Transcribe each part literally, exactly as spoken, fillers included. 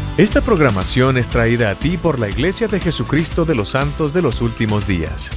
Esta programación es traída a ti por la Iglesia de Jesucristo de los Santos de los Últimos Días.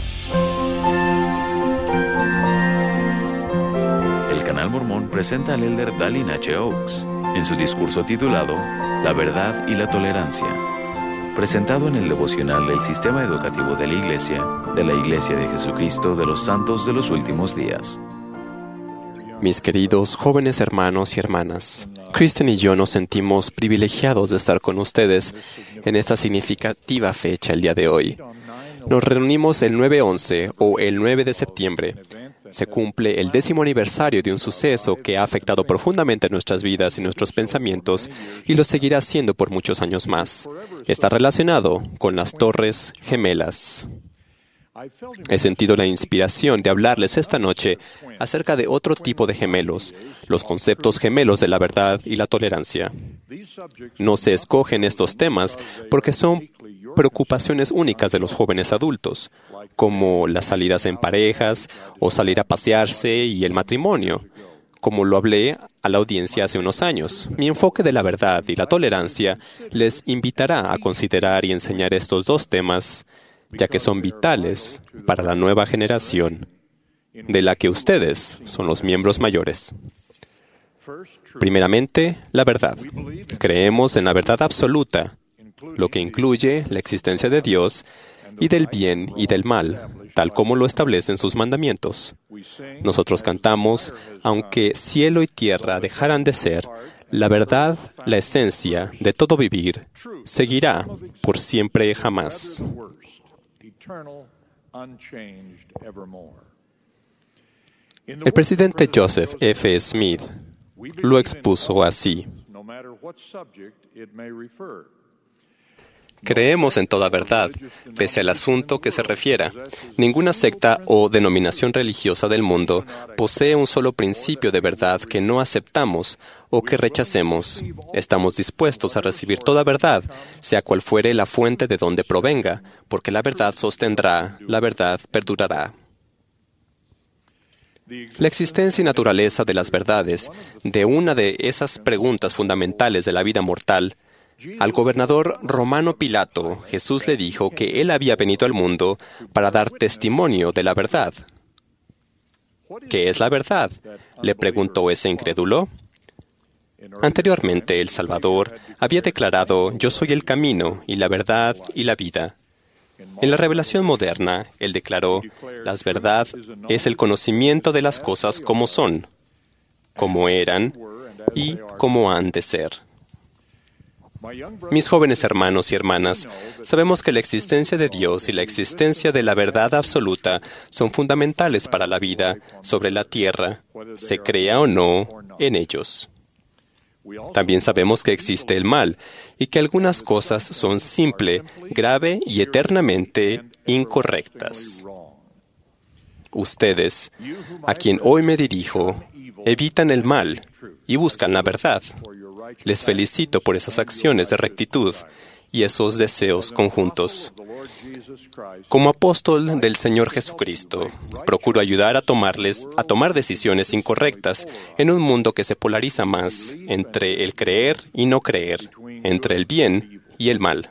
El Canal Mormón presenta al elder Dallin H. Oaks en su discurso titulado La Verdad y la Tolerancia, presentado en el devocional del Sistema Educativo de la Iglesia, de la Iglesia de Jesucristo de los Santos de los Últimos Días. Mis queridos jóvenes hermanos y hermanas, Kristen y yo nos sentimos privilegiados de estar con ustedes en esta significativa fecha el día de hoy. Nos reunimos el nueve once o el nueve de septiembre. Se cumple el décimo aniversario de un suceso que ha afectado profundamente nuestras vidas y nuestros pensamientos y lo seguirá haciendo por muchos años más. Está relacionado con las Torres Gemelas. He sentido la inspiración de hablarles esta noche acerca de otro tipo de gemelos, los conceptos gemelos de la verdad y la tolerancia. No se escogen estos temas porque son preocupaciones únicas de los jóvenes adultos, como las salidas en parejas o salir a pasearse y el matrimonio, como lo hablé a la audiencia hace unos años. Mi enfoque de la verdad y la tolerancia les invitará a considerar y enseñar estos dos temas, ya que son vitales para la nueva generación, de la que ustedes son los miembros mayores. Primeramente, la verdad. Creemos en la verdad absoluta, lo que incluye la existencia de Dios y del bien y del mal, tal como lo establecen sus mandamientos. Nosotros cantamos, aunque cielo y tierra dejaran de ser, la verdad, la esencia de todo vivir, seguirá por siempre y jamás. El presidente Joseph F. Smith lo expuso así: creemos en toda verdad, pese al asunto que se refiera. Ninguna secta o denominación religiosa del mundo posee un solo principio de verdad que no aceptamos o que rechacemos. Estamos dispuestos a recibir toda verdad, sea cual fuere la fuente de donde provenga, porque la verdad sostendrá, la verdad perdurará. La existencia y naturaleza de las verdades, de una de esas preguntas fundamentales de la vida mortal, al gobernador romano Pilato, Jesús le dijo que él había venido al mundo para dar testimonio de la verdad. ¿Qué es la verdad?, le preguntó ese incrédulo. Anteriormente, el Salvador había declarado: «Yo soy el camino y la verdad y la vida». En la revelación moderna, él declaró: «La verdad es el conocimiento de las cosas como son, como eran y como han de ser». Mis jóvenes hermanos y hermanas, sabemos que la existencia de Dios y la existencia de la verdad absoluta son fundamentales para la vida sobre la tierra, se crea o no en ellos. También sabemos que existe el mal y que algunas cosas son simple, grave y eternamente incorrectas. Ustedes, a quien hoy me dirijo, evitan el mal y buscan la verdad. Les felicito por esas acciones de rectitud y esos deseos conjuntos. Como apóstol del Señor Jesucristo, procuro ayudar a tomarles, a tomar decisiones incorrectas en un mundo que se polariza más entre el creer y no creer, entre el bien y el mal.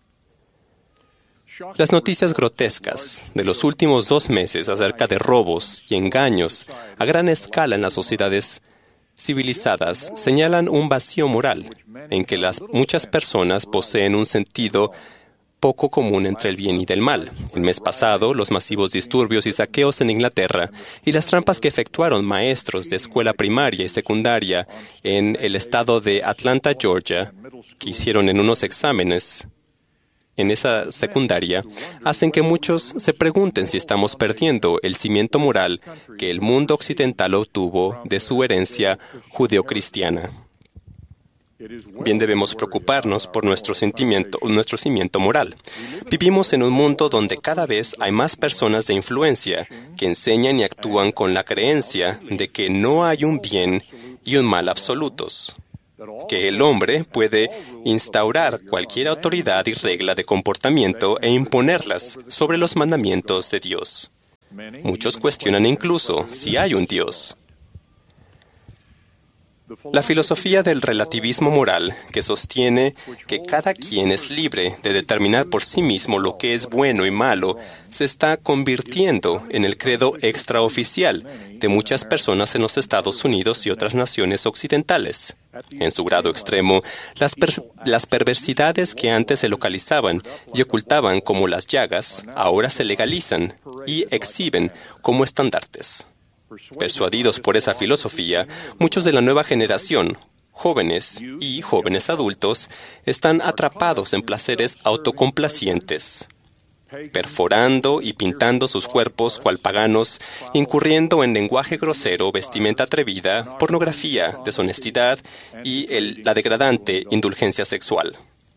Las noticias grotescas de los últimos dos meses acerca de robos y engaños a gran escala en las sociedades civilizadas señalan un vacío moral en que las muchas personas poseen un sentido poco común entre el bien y del mal. El mes pasado, los masivos disturbios y saqueos en Inglaterra y las trampas que efectuaron maestros de escuela primaria y secundaria en el estado de Atlanta, Georgia, que hicieron en unos exámenes en esa secundaria, hacen que muchos se pregunten si estamos perdiendo el cimiento moral que el mundo occidental obtuvo de su herencia judeocristiana. Bien, debemos preocuparnos por nuestro sentimiento, nuestro cimiento moral. Vivimos en un mundo donde cada vez hay más personas de influencia que enseñan y actúan con la creencia de que no hay un bien y un mal absolutos, que el hombre puede instaurar cualquier autoridad y regla de comportamiento e imponerlas sobre los mandamientos de Dios. Muchos cuestionan incluso si hay un Dios. La filosofía del relativismo moral, que sostiene que cada quien es libre de determinar por sí mismo lo que es bueno y malo, se está convirtiendo en el credo extraoficial de muchas personas en los Estados Unidos y otras naciones occidentales. En su grado extremo, las, per- las perversidades que antes se localizaban y ocultaban como las llagas, ahora se legalizan y exhiben como estandartes. Persuadidos por esa filosofía, muchos de la nueva generación, jóvenes y jóvenes adultos, están atrapados en placeres autocomplacientes, perforando y pintando sus cuerpos cual paganos, incurriendo en lenguaje grosero, vestimenta atrevida, pornografía, deshonestidad y el, la degradante indulgencia sexual.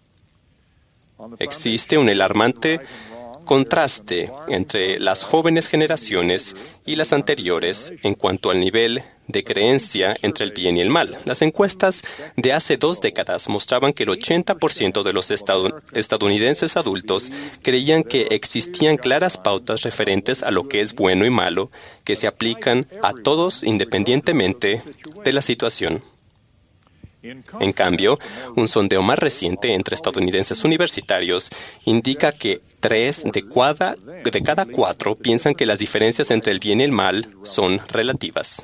Existe un alarmante contraste entre las jóvenes generaciones y las anteriores en cuanto al nivel de creencia entre el bien y el mal. Las encuestas de hace dos décadas mostraban que el ochenta por ciento de los estad- estadounidenses adultos creían que existían claras pautas referentes a lo que es bueno y malo que se aplican a todos independientemente de la situación. En cambio, un sondeo más reciente entre estadounidenses universitarios indica que tres de cada, de cada cuatro piensan que las diferencias entre el bien y el mal son relativas.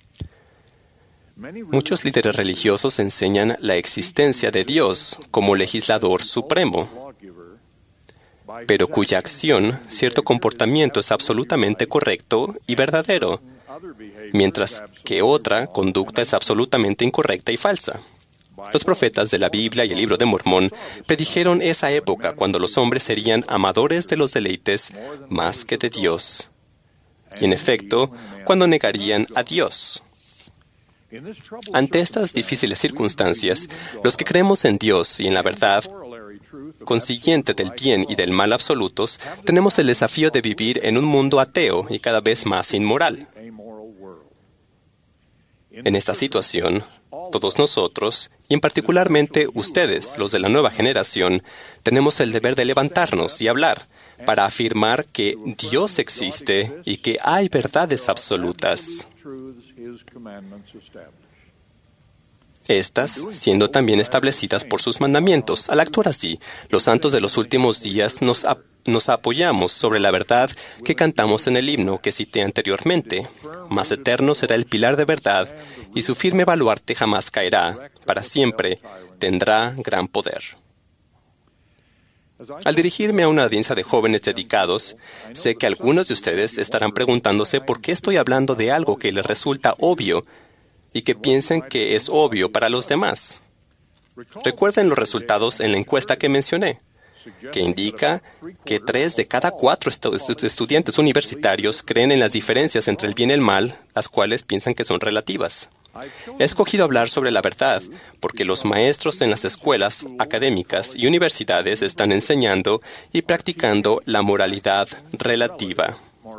Muchos líderes religiosos enseñan la existencia de Dios como legislador supremo, pero cuya acción, cierto comportamiento es absolutamente correcto y verdadero, mientras que otra conducta es absolutamente incorrecta y falsa. Los profetas de la Biblia y el libro de Mormón predijeron esa época cuando los hombres serían amadores de los deleites más que de Dios, y en efecto, cuando negarían a Dios. Ante estas difíciles circunstancias, los que creemos en Dios y en la verdad consiguiente del bien y del mal absolutos, tenemos el desafío de vivir en un mundo ateo y cada vez más inmoral. En esta situación, todos nosotros, y en particularmente ustedes, los de la nueva generación, tenemos el deber de levantarnos y hablar para afirmar que Dios existe y que hay verdades absolutas. Estas siendo también establecidas por sus mandamientos. Al actuar así, los santos de los últimos días nos, ap- nos apoyamos sobre la verdad que cantamos en el himno que cité anteriormente. Más eterno será el pilar de verdad, y su firme baluarte jamás caerá, para siempre tendrá gran poder. Al dirigirme a una audiencia de jóvenes dedicados, sé que algunos de ustedes estarán preguntándose por qué estoy hablando de algo que les resulta obvio y que piensan que es obvio para los demás. Recuerden los resultados en la encuesta que mencioné, que indica que tres de cada cuatro estu- estudiantes universitarios creen en las diferencias entre el bien y el mal, las cuales piensan que son relativas. He escogido hablar sobre la verdad porque los maestros en las escuelas académicas y universidades están enseñando y practicando la moralidad relativa.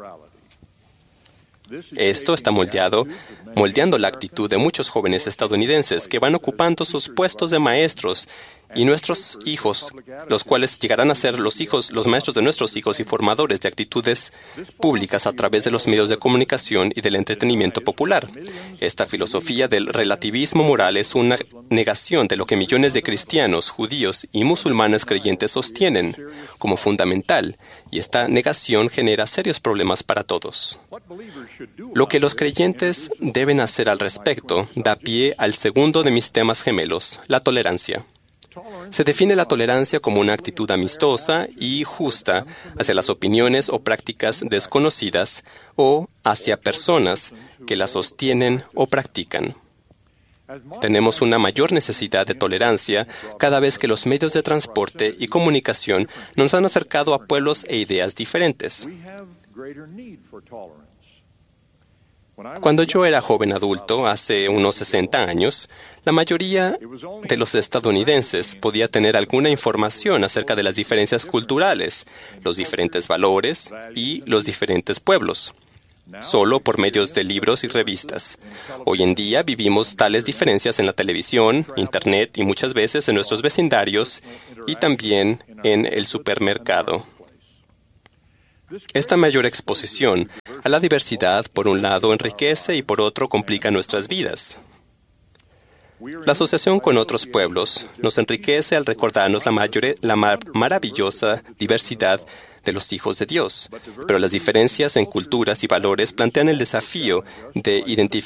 Esto está moldeado, moldeando la actitud de muchos jóvenes estadounidenses que van ocupando sus puestos de maestros y nuestros hijos, los cuales llegarán a ser los hijos, los maestros de nuestros hijos y formadores de actitudes públicas a través de los medios de comunicación y del entretenimiento popular. Esta filosofía del relativismo moral es una negación de lo que millones de cristianos, judíos y musulmanes creyentes sostienen como fundamental, y esta negación genera serios problemas para todos. Lo que los creyentes deben hacer al respecto da pie al segundo de mis temas gemelos, la tolerancia. Se define la tolerancia como una actitud amistosa y justa hacia las opiniones o prácticas desconocidas o hacia personas que las sostienen o practican. Tenemos una mayor necesidad de tolerancia cada vez que los medios de transporte y comunicación nos han acercado a pueblos e ideas diferentes. Cuando yo era joven adulto, hace unos sesenta años, la mayoría de los estadounidenses podía tener alguna información acerca de las diferencias culturales, los diferentes valores y los diferentes pueblos, solo por medios de libros y revistas. Hoy en día vivimos tales diferencias en la televisión, Internet y muchas veces en nuestros vecindarios y también en el supermercado. Esta mayor exposición a la diversidad, por un lado, enriquece y por otro, complica nuestras vidas. La asociación con otros pueblos nos enriquece al recordarnos la, mayor, la mar, maravillosa diversidad de los hijos de Dios, pero las diferencias en culturas y valores plantean el desafío de identificar